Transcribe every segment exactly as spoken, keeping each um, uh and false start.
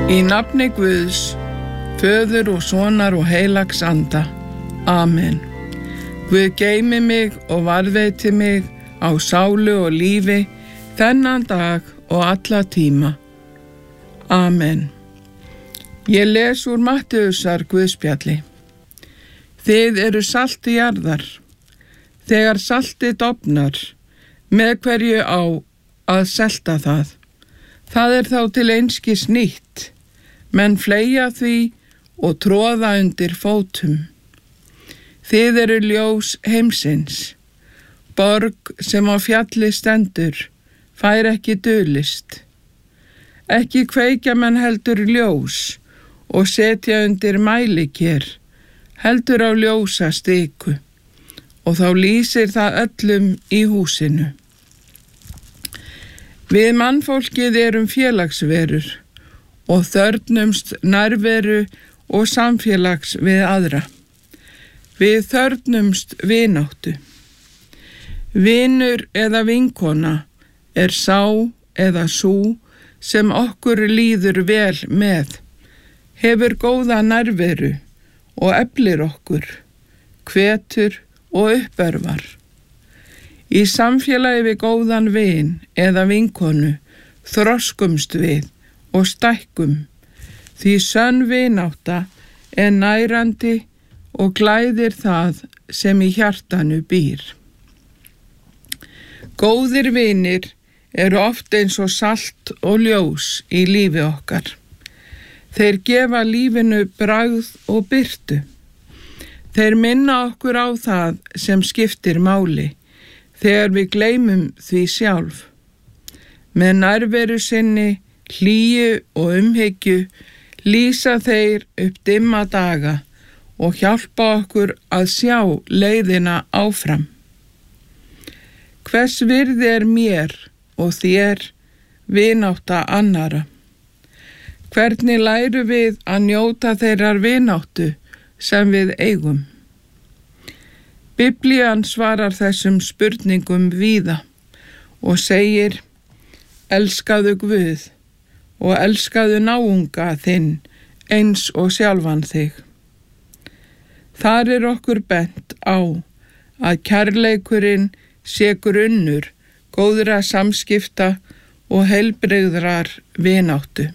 Í nafni Guðs, Föður og Sonar og heilags anda. Amen. Guð geymi mig og varðveiti mig á sálu og lífi þennan dag og alla tíma. Amen. Ég les úr Mattheusar Guðspjalli. Þið eru salti jarðar. Þegar saltið dofnar, með hverju á að selta það? Það er þá til einskis nýtt. Menn fleygja því og troða undir fótum. Þið eru ljós heimsins. Borg sem á fjalli stendur, fær ekki dulist. Ekki kveikja menn heldur ljós og setja undir mæliker, heldur á ljósa stiku, og þá lýsir það öllum í húsinu. Við mannfólkið erum félagsverur og þörfnumst nærveru og samfélags við aðra. Við þörfnumst vináttu. Vinur eða vinkona er sá eða sú sem okkur líður vel með, hefur góða nærveru og eflir okkur, hvetur og uppörvar. Í samfélagi við góðan vin eða vinkonu þroskumst við og stækkum, því sönn vinátta er nærandi og glæðir það sem í hjartanu býr. Góðir vinir eru oft eins og salt og ljós í lífi okkar. Þeir gefa lífinu bragð og birtu. Þeir minna okkur á það sem skiptir máli, þegar við gleymum því sjálf. Með nærveru sinni, hlýju og umhyggju lýsa þeir upp dimma daga og hjálpa okkur að sjá leiðina áfram. Hvers virði er mér og þér vinátta annara? Hvernig lærum við að njóta þeirrar vináttu sem við eigum? Biblían svarar þessum spurningum víða og segir: elskaðu Guð og elskaðu náunga þinn eins og sjálfan þig. Þar er okkur bent á að kærleikurinn sé grunnur góðra samskipta og heilbrigðrar vináttu.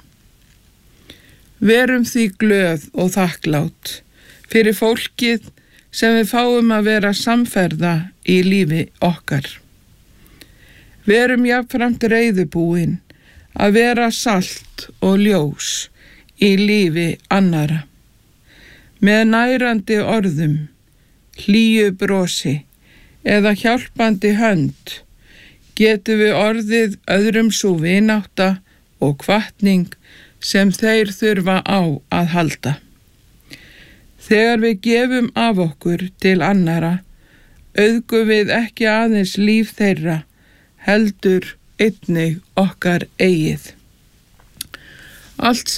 Verum því glöð og þakklát fyrir fólkið sem við fáum að vera samferða í lífi okkar. Verum jafnframt reiðubúin að vera salt og ljós í lífi annara. Með nærandi orðum, hlýju brosi eða hjálpandi hönd getum við orðið öðrum sú vinátta og hvatning sem þeir þurfa á að halda. Þegar við gefum af okkur til annara, auðgum við ekki aðeins líf þeirra, heldur einnig okkar eigið. Allt